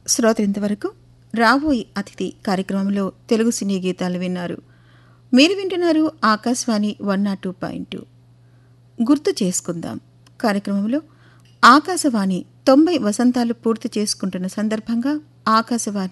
శ్రోతలు ఇంతవరకు రాబోయే అతిథి కార్యక్రమంలో తెలుగు సినీ గీతాలు విన్నారు. మీరు వింటున్నారు ఆకాశవాణి 102.2. గుర్తు చేసుకుందాం కార్యక్రమంలో ఆకాశవాణి 90 వసంతాలు పూర్తి చేసుకుంటున్న సందర్భంగా ఆకాశవాణి